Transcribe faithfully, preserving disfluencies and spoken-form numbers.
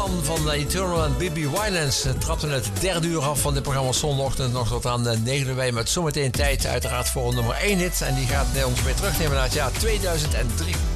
One van uh, Eternal en B B Winans trapten het derde uur af van dit programma zondagochtend nog tot aan uh, negen uur bij. Met zometeen tijd uiteraard voor een nummer één hit. En die gaat uh, ons weer terugnemen naar het jaar tweeduizend drie.